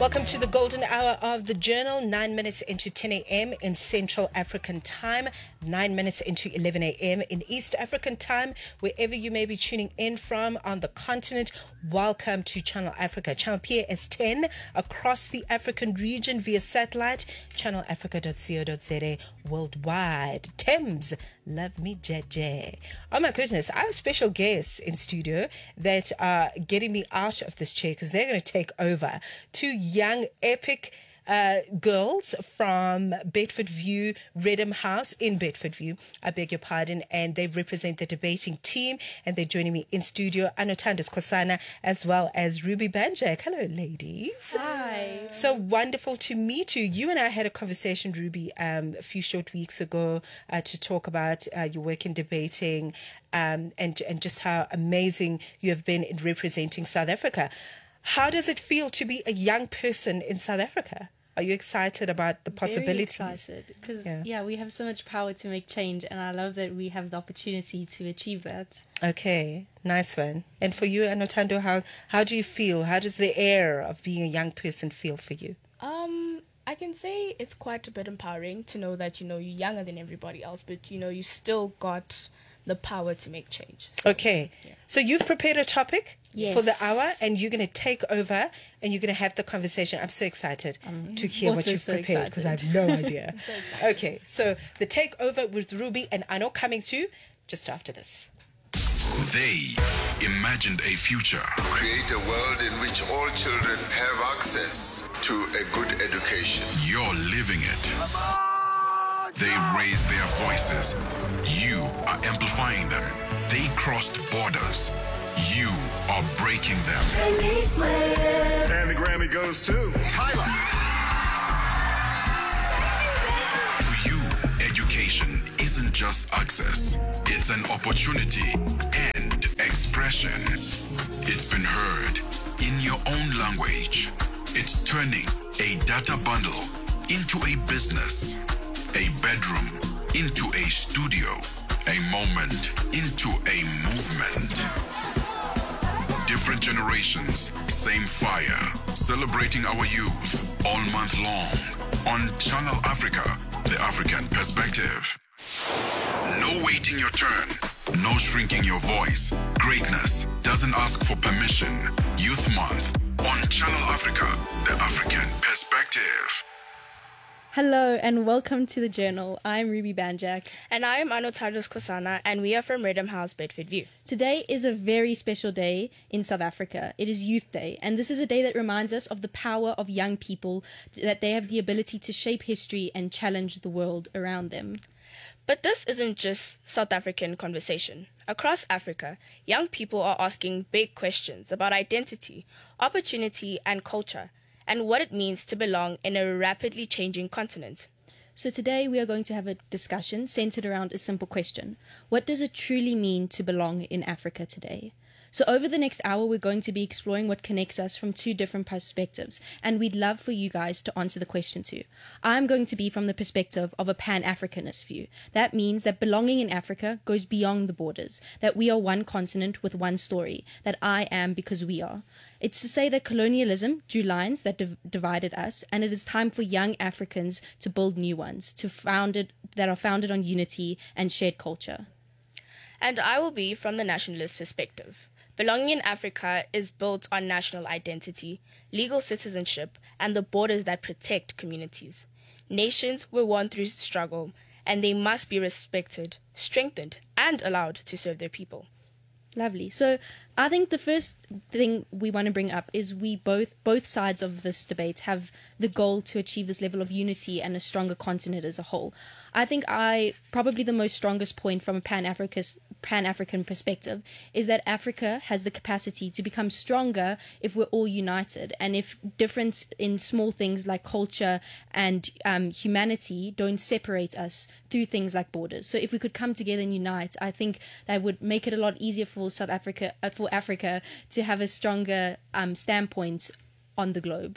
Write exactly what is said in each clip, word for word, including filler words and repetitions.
Welcome to the golden hour of the Journal, nine minutes into ten a.m. in Central African time, nine minutes into eleven a.m. in East African time. Wherever you may be tuning in from on the continent, welcome to Channel Africa. Channel P A S ten across the African region via satellite, channel africa dot co dot za worldwide. Thames, love me, J J. Oh my goodness, I have special guests in studio that are getting me out of this chair because they're going to take over. Two young, epic uh, girls from Bedford View, Redham House in Bedford View. I beg your pardon. And they represent the debating team. And they're joining me in studio, Anothando Skhosana, as well as Ruby Banjak. Hello, ladies. Hi. So wonderful to meet you. You and I had a conversation, Ruby, um, a few short weeks ago uh, to talk about uh, your work in debating um, and, and just how amazing you have been in representing South Africa. How does it feel to be a young person in South Africa? Are you excited about the possibilities? Very excited because yeah. yeah, we have so much power to make change, and I love that we have the opportunity to achieve that. Okay, nice one. And for you, Anothando, how how do you feel? How does the air of being a young person feel for you? Um, I can say it's quite a bit empowering to know that, you know, you're younger than everybody else, but, you know, you still got the power to make change. So, okay, yeah. So you've prepared a topic yes. for the hour, and you're going to take over, and you're going to have the conversation. I'm so excited um, to hear what you've so prepared because I have no idea. so excited. Okay, so the takeover with Ruby and Ano coming through just after this. They imagined a future. Create a world in which all children have access to a good education. You're living it. They raised their voices. You are amplifying them. They crossed borders. You are breaking them. And the Grammy goes to Tyler. To you, education isn't just access. It's an opportunity and expression. It's been heard in your own language. It's turning a data bundle into a business, a bedroom into a studio, a moment into a movement. Different generations, same fire, celebrating our youth all month long on Channel Africa, the African perspective. No waiting your turn, no shrinking your voice. Greatness doesn't ask for permission. Youth Month on Channel Africa, the African perspective. Hello and welcome to the Journal. I'm Ruby Banjak. And I am Anothando Skhosana, and we are from Redham House, Bedford View. Today is a very special day in South Africa. It is Youth Day, and this is a day that reminds us of the power of young people, that they have the ability to shape history and challenge the world around them. But this isn't just South African conversation. Across Africa, young people are asking big questions about identity, opportunity, and culture, and what it means to belong in a rapidly changing continent. So today we are going to have a discussion centered around a simple question. What does it truly mean to belong in Africa today? So over the next hour, we're going to be exploring what connects us from two different perspectives, and we'd love for you guys to answer the question too. I'm going to be from the perspective of a Pan-Africanist view. That means that belonging in Africa goes beyond the borders, that we are one continent with one story, that I am because we are. It's to say that colonialism drew lines that div- divided us, and it is time for young Africans to build new ones, to founded that are founded on unity and shared culture. And I will be from the nationalist perspective. Belonging in Africa is built on national identity, legal citizenship, and the borders that protect communities. Nations were won through struggle, and they must be respected, strengthened, and allowed to serve their people. Lovely. So I think the first thing we want to bring up is we both, both sides of this debate have the goal to achieve this level of unity and a stronger continent as a whole. I think I, probably the most strongest point from a Pan-African Pan-African perspective is that Africa has the capacity to become stronger if we're all united, and if difference in small things like culture and um, humanity don't separate us through things like borders. So if we could come together and unite, I think that would make it a lot easier for South Africa, uh, for Africa to have a stronger um, standpoint on the globe.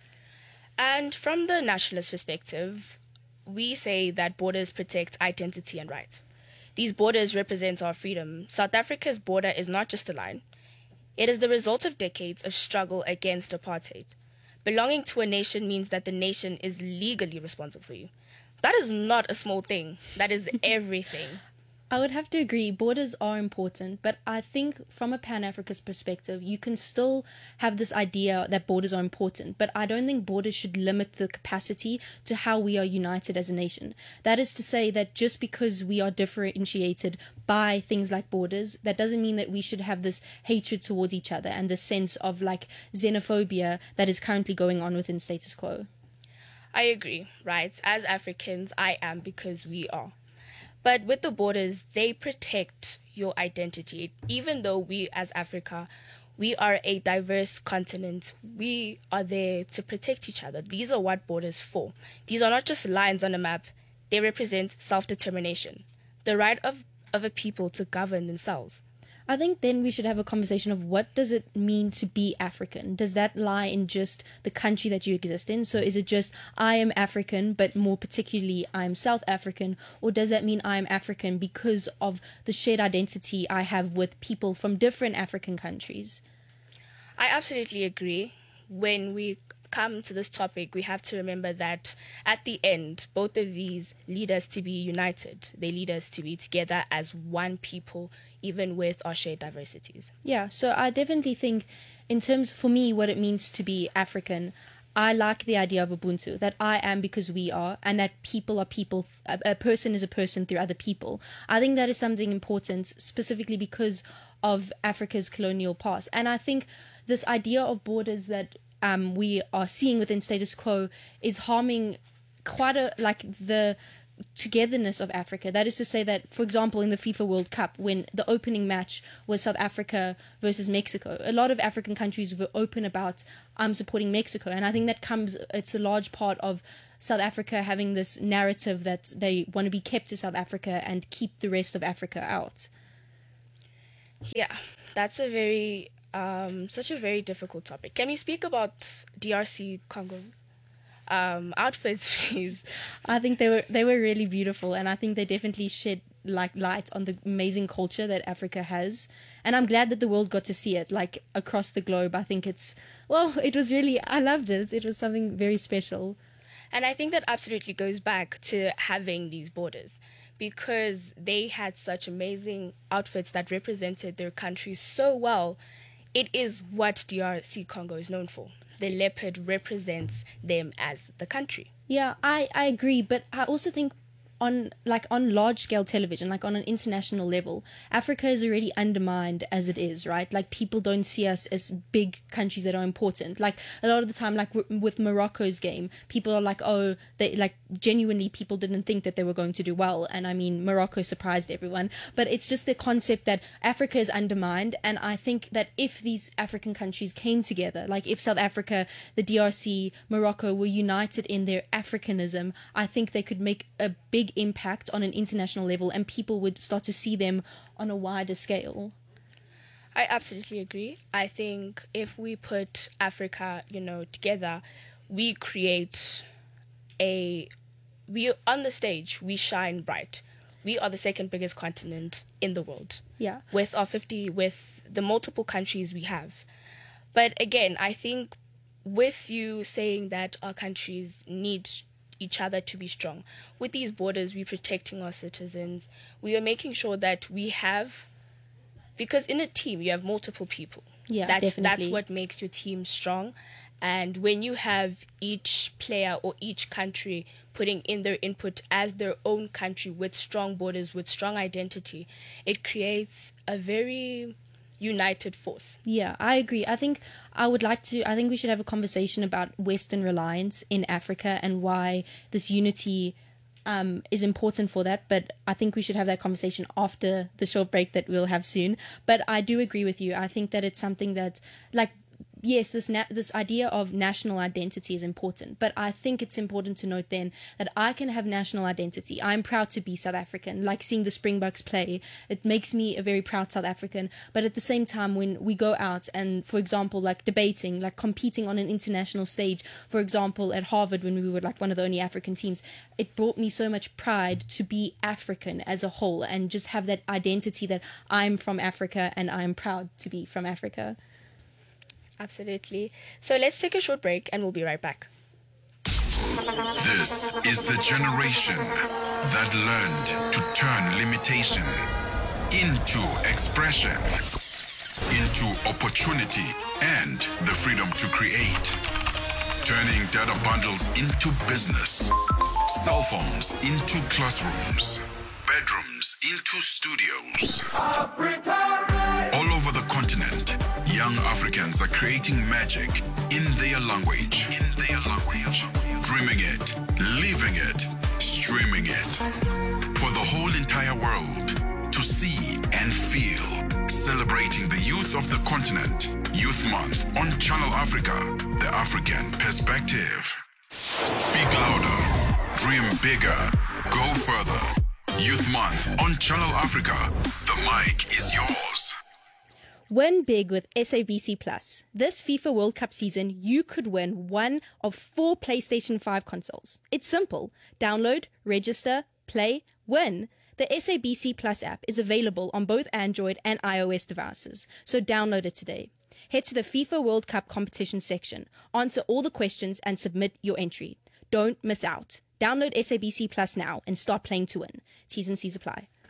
And from the nationalist perspective, we say that borders protect identity and rights. These borders represent our freedom. South Africa's border is not just a line. It is the result of decades of struggle against apartheid. Belonging to a nation means that the nation is legally responsible for you. That is not a small thing. That is everything. I would have to agree, borders are important, but I think from a Pan-Africanist perspective, you can still have this idea that borders are important, but I don't think borders should limit the capacity to how we are united as a nation. That is to say that just because we are differentiated by things like borders, that doesn't mean that we should have this hatred towards each other and this sense of like xenophobia that is currently going on within status quo. I agree, right? As Africans, I am because we are. But with the borders, they protect your identity. Even though we as Africa, we are a diverse continent, we are there to protect each other. These are what borders for. These are not just lines on a map. They represent self-determination, the right of, of a people to govern themselves. I think then we should have a conversation of what does it mean to be African? Does that lie in just the country that you exist in? So is it just I am African, but more particularly I'm South African? Or does that mean I'm African because of the shared identity I have with people from different African countries? I absolutely agree. When we come to this topic, we have to remember that at the end, both of these lead us to be united. They lead us to be together as one people, even with our shared diversities. Yeah, so I definitely think in terms, for me, what it means to be African, I like the idea of Ubuntu, that I am because we are, and that people are people, a, a person is a person through other people. I think that is something important, specifically because of Africa's colonial past. And I think this idea of borders that um, we are seeing within status quo is harming quite a, like the togetherness of Africa. That is to say that, for example, in the FIFA World Cup, when the opening match was South Africa versus Mexico, a lot of African countries were open about, I'm supporting Mexico. And I think that comes, it's a large part of South Africa having this narrative that they want to be kept to South Africa and keep the rest of Africa out. Yeah, that's a very, um, such a very difficult topic. Can we speak about D R C Congo's um, outfits, please? I think they were they were really beautiful, and I think they definitely shed like light on the amazing culture that Africa has. And I'm glad that the world got to see it, like across the globe. I think it's, well, it was really, I loved it. It was something very special. And I think that absolutely goes back to having these borders, because they had such amazing outfits that represented their country so well. It is what D R C Congo is known for. The leopard represents them as the country. Yeah, I, I agree, but I also think on like on large scale television, like on an international level, Africa is already undermined as it is, right? Like people don't see us as big countries that are important. Like a lot of the time, like w- with Morocco's game, people are like, oh, they like genuinely people didn't think that they were going to do well. And I mean, Morocco surprised everyone, but it's just the concept that Africa is undermined. And I think that if these African countries came together, like if South Africa, the D R C, Morocco were united in their Africanism, I think they could make a big impact on an international level, and people would start to see them on a wider scale. I absolutely agree. I think if we put Africa, you know, together, we create a, we on the stage, we shine bright. We are the second biggest continent in the world. Yeah. With our fifty, with the multiple countries we have. But again, I think with you saying that our countries need each other to be strong, with these borders, we're protecting our citizens. We are making sure that we have, because in a team you have multiple people. Yeah, that, definitely. That's what makes your team strong. And when you have each player or each country putting in their input as their own country with strong borders, with strong identity, it creates a very united force. Yeah, I agree. I think I would like to, I think we should have a conversation about Western reliance in Africa and why this unity um, is important for that. But I think we should have that conversation after the short break that we'll have soon. But I do agree with you. I think that it's something that, like, yes, this na- this idea of national identity is important, but I think it's important to note then that I can have national identity. I'm proud to be South African, like seeing the Springboks play. It makes me a very proud South African, but at the same time, when we go out and, for example, like debating, like competing on an international stage, for example, at Harvard when we were like one of the only African teams, it brought me so much pride to be African as a whole and just have that identity that I'm from Africa and I'm proud to be from Africa. Absolutely. So let's take a short break and we'll be right back. This is the generation that learned to turn limitation into expression, into opportunity and the freedom to create. Turning data bundles into business, cell phones into classrooms, bedrooms into studios. All over the continent, young Africans are creating magic in their language. In their language. Dreaming it, living it, streaming it. For the whole entire world to see and feel. Celebrating the youth of the continent. Youth Month on Channel Africa, the African perspective. Speak louder, dream bigger, go further. Youth Month on Channel Africa, the mic is yours. Win big with S A B C Plus. This FIFA World Cup season, you could win one of four PlayStation five consoles. It's simple. Download, register, play, win. The S A B C Plus app is available on both Android and iOS devices, so download it today. Head to the FIFA World Cup competition section, answer all the questions and submit your entry. Don't miss out. Download S A B C Plus now and start playing to win. T's and C's apply.